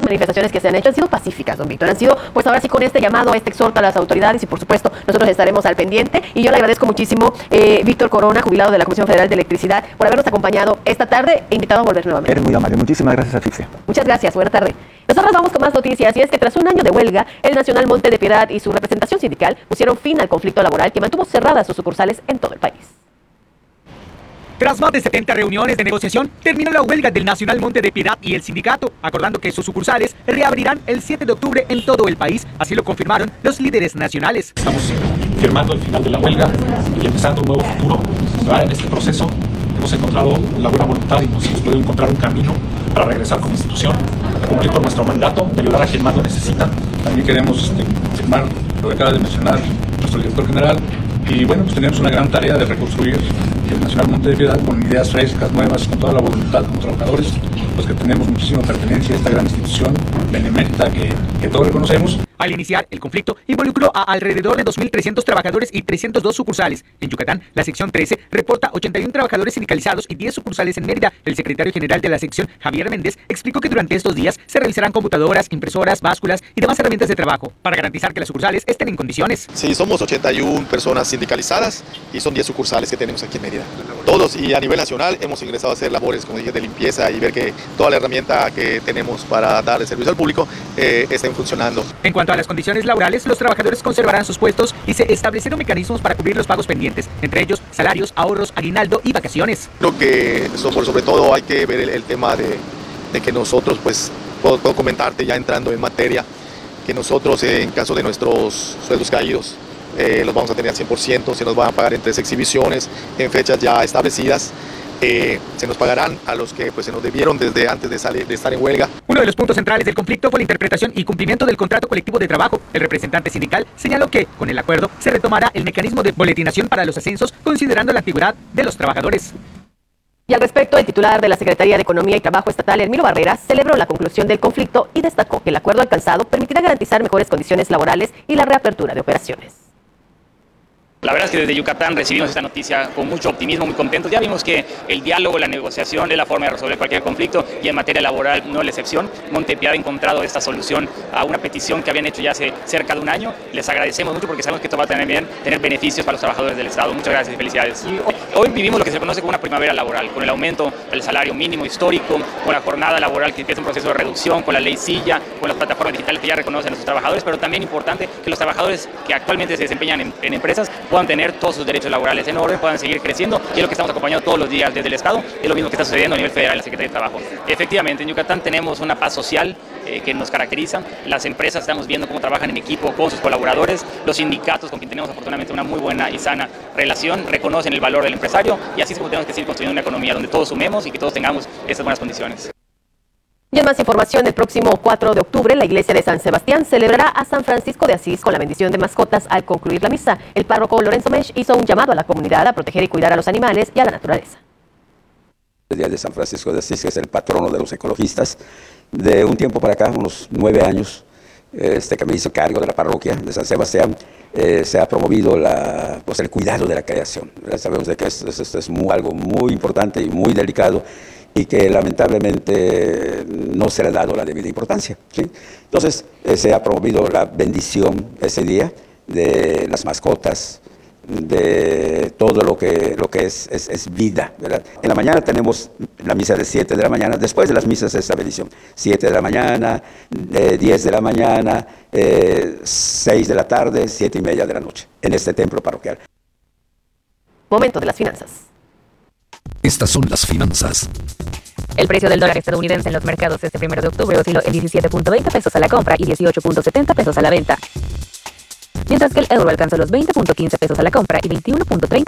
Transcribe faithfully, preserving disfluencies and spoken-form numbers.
manifestaciones que se han hecho han sido pacíficas, don Víctor. Han sido, pues ahora sí, con este llamado, este exhorto a las autoridades y, por supuesto, nosotros estaremos al pendiente. Y yo le agradezco muchísimo, eh, Víctor Corona, jubilado de la Comisión Federal de Electricidad, por habernos acompañado esta tarde e invitado a volver nuevamente. Eres muy amable. Muchísimas gracias, Asfixia. Muchas gracias. Buena tarde. Nosotros vamos con más noticias, y es que tras un año de huelga, el Nacional Monte de Piedad y su representación sindical pusieron fin al conflicto laboral que mantuvo cerradas sus sucursales en todo el país. Tras más de setenta reuniones de negociación, terminó la huelga del Nacional Monte de Piedad y el sindicato, acordando que sus sucursales reabrirán el siete de octubre en todo el país. Así lo confirmaron los líderes nacionales. Estamos firmando el final de la huelga y empezando un nuevo futuro. En este proceso hemos encontrado la buena voluntad y nos hemos podido encontrar un camino para regresar como institución, a cumplir con nuestro mandato, de ayudar a quien más lo necesita. También queremos este, firmar lo que acaba de mencionar nuestro director general. Y bueno, pues tenemos una gran tarea de reconstruir el Nacional Monte de Piedad con ideas frescas, nuevas, con toda la voluntad como trabajadores, pues que tenemos muchísima pertenencia a esta gran institución benemérita que, que todos reconocemos. Al iniciar, el conflicto involucró a alrededor de dos mil trescientos trabajadores y trescientas dos sucursales. En Yucatán, la sección trece reporta ochenta y uno trabajadores sindicalizados y diez sucursales en Mérida. El secretario general de la sección, Javier Méndez, explicó que durante estos días se revisarán computadoras, impresoras, básculas y demás herramientas de trabajo para garantizar que las sucursales estén en condiciones. Sí, somos ochenta y una personas sindicalizadas y son diez sucursales que tenemos aquí en Mérida. Todos, y a nivel nacional hemos ingresado a hacer labores, como dije, de limpieza y ver que toda la herramienta que tenemos para dar el servicio al público eh, estén funcionando. En cuanto a las condiciones laborales, los trabajadores conservarán sus puestos y se establecieron mecanismos para cubrir los pagos pendientes, entre ellos salarios, ahorros, aguinaldo y vacaciones. Creo que sobre, sobre todo hay que ver el, el tema de, de que nosotros, pues, puedo, puedo comentarte ya entrando en materia, que nosotros eh, en caso de nuestros sueldos caídos, eh, los vamos a tener al cien por ciento, se nos van a pagar en tres exhibiciones, en fechas ya establecidas. Eh, se nos pagarán a los que pues, se nos debieron desde antes de, salir, de estar en huelga. Uno de los puntos centrales del conflicto fue la interpretación y cumplimiento del contrato colectivo de trabajo. El representante sindical señaló que, con el acuerdo, se retomará el mecanismo de boletinación para los ascensos, considerando la antigüedad de los trabajadores. Y al respecto, el titular de la Secretaría de Economía y Trabajo Estatal, Hermilo Barreras, celebró la conclusión del conflicto y destacó que el acuerdo alcanzado permitirá garantizar mejores condiciones laborales y la reapertura de operaciones. La verdad es que desde Yucatán recibimos esta noticia con mucho optimismo, muy contentos. Ya vimos que el diálogo, la negociación es la forma de resolver cualquier conflicto y en materia laboral no es la excepción. Monte de Piedad ha encontrado esta solución a una petición que habían hecho ya hace cerca de un año. Les agradecemos mucho porque sabemos que esto va a tener, bien, tener beneficios para los trabajadores del Estado. Muchas gracias y felicidades. Y hoy, hoy vivimos lo que se conoce como una primavera laboral, con el aumento del salario mínimo histórico, con la jornada laboral que empieza un proceso de reducción, con la ley Silla, con las plataformas digitales que ya reconocen a los trabajadores, pero también importante que los trabajadores que actualmente se desempeñan en, en empresas puedan tener todos sus derechos laborales en orden, puedan seguir creciendo, y es lo que estamos acompañando todos los días desde el Estado, es lo mismo que está sucediendo a nivel federal en la Secretaría de Trabajo. Efectivamente, en Yucatán tenemos una paz social eh, que nos caracteriza, las empresas estamos viendo cómo trabajan en equipo con sus colaboradores, los sindicatos con quien tenemos afortunadamente una muy buena y sana relación, reconocen el valor del empresario, y así es como tenemos que seguir construyendo una economía donde todos sumemos y que todos tengamos estas buenas condiciones. Y en más información, el próximo cuatro de octubre, la iglesia de San Sebastián celebrará a San Francisco de Asís con la bendición de mascotas. Al concluir la misa, el párroco Lorenzo Mesh hizo un llamado a la comunidad a proteger y cuidar a los animales y a la naturaleza. El día de San Francisco de Asís, que es el patrono de los ecologistas, de un tiempo para acá, unos nueve años, este, que me hizo cargo de la parroquia de San Sebastián, eh, se ha promovido la, pues, el cuidado de la creación. Sabemos de que esto es, es, es muy, algo muy importante y muy delicado, y que lamentablemente no se le ha dado la debida importancia, ¿sí? Entonces, eh, se ha promovido la bendición ese día de las mascotas, de todo lo que, lo que es, es, es vida, ¿verdad? En la mañana tenemos la misa de siete de la mañana, después de las misas es esa bendición, siete de la mañana, eh, diez de la mañana, eh, seis de la tarde, siete y media de la noche, en este templo parroquial. Momento de las finanzas. Estas son las finanzas. El precio del dólar estadounidense en los mercados este primero de octubre osciló en diecisiete punto veinte pesos a la compra y dieciocho punto setenta pesos a la venta. Mientras que el euro alcanzó los veinte punto quince pesos a la compra y veintiuno punto treinta